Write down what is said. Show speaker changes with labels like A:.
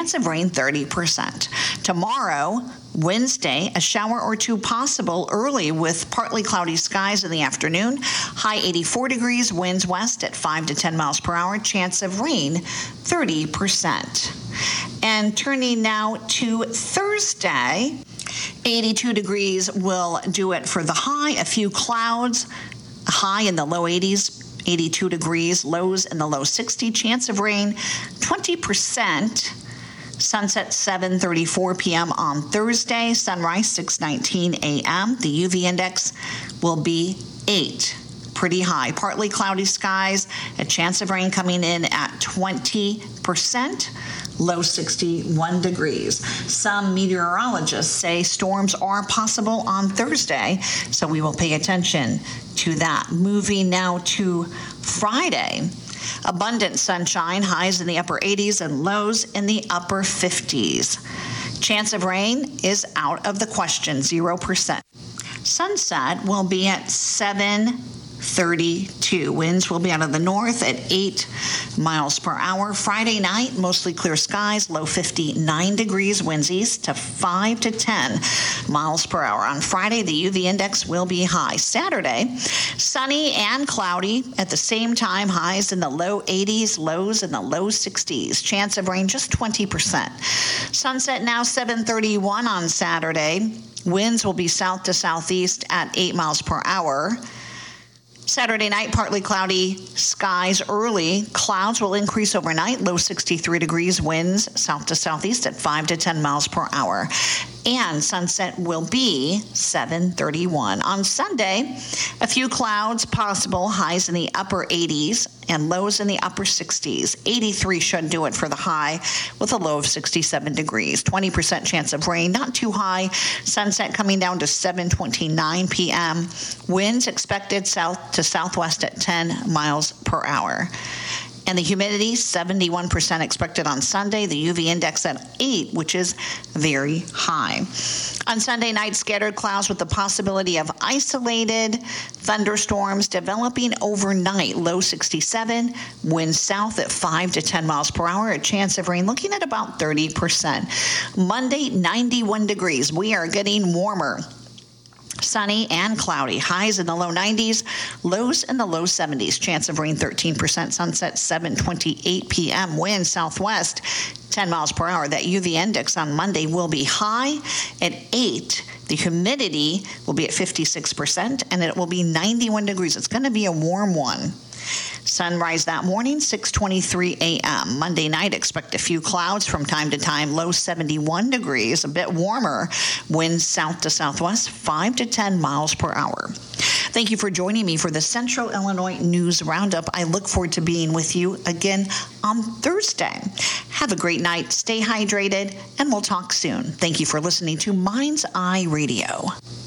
A: Chance of rain 30%. Tomorrow, Wednesday, a shower or two possible early with partly cloudy skies in the afternoon. High 84 degrees, winds west at 5 to 10 miles per hour. Chance of rain 30%. And turning now to Thursday, 82 degrees will do it for the high. A few clouds, high in the low 80s. 82 degrees, lows in the low 60, chance of rain 20%. Sunset 7:34 p.m. on Thursday, sunrise 6:19 a.m. The UV index will be 8, pretty high. Partly cloudy skies, a chance of rain coming in at 20%. Low 61 degrees. Some meteorologists say storms are possible on Thursday, so we will pay attention to that. Moving now to Friday. Abundant sunshine, highs in the upper 80s and lows in the upper 50s. Chance of rain is out of the question, 0%. Sunset will be at 7:32. Winds will be out of the north at 8 miles per hour. Friday night, mostly clear skies, low 59 degrees, winds east to 5 to 10 miles per hour. On Friday, the UV index will be high. Saturday, sunny and cloudy at the same time, highs in the low 80s, lows in the low 60s. Chance of rain just 20%. Sunset now 7:31 on Saturday. Winds will be south to southeast at 8 miles per hour. Saturday night, partly cloudy skies early. Clouds will increase overnight, low 63 degrees, winds south to southeast at 5 to 10 miles per hour. And sunset will be 7:31. On Sunday, a few clouds possible, highs in the upper 80s and lows in the upper 60s. 83 should do it for the high with a low of 67 degrees. 20% chance of rain, not too high. Sunset coming down to 7:29 p.m. Winds expected south to southwest at 10 miles per hour. And the humidity, 71% expected on Sunday. The UV index at 8, which is very high. On Sunday night, scattered clouds with the possibility of isolated thunderstorms developing overnight. Low 67, winds south at 5 to 10 miles per hour. A chance of rain looking at about 30%. Monday, 91 degrees. We are getting warmer. Sunny and cloudy. Highs in the low 90s, lows in the low 70s. Chance of rain 13%. Sunset 7:28 p.m. Wind southwest 10 miles per hour. That UV index on Monday will be high at 8. The humidity will be at 56%, and it will be 91 degrees. It's going to be a warm one. Sunrise that morning, 6:23 a.m. Monday night, expect a few clouds from time to time, low 71 degrees, a bit warmer. Winds south to southwest, 5 to 10 miles per hour. Thank you for joining me for the Central Illinois News Roundup. I look forward to being with you again on Thursday. Have a great night, stay hydrated, and we'll talk soon. Thank you for listening to Mind's Eye Radio.